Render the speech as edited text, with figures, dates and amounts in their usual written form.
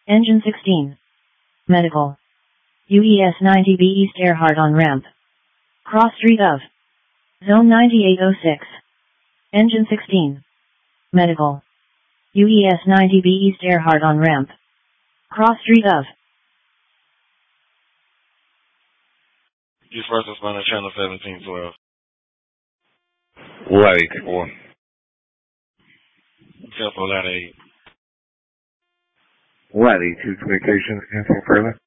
Engine 16. Medical. UES 90B East Earhart on ramp. Cross street of. Zone 9806. Engine 16. Medical. UES 90B East Earhart on ramp. Cross street of. Use first responder channel 1712. Lat 84. Careful, Lat 8. Lat 82 communications, anything further?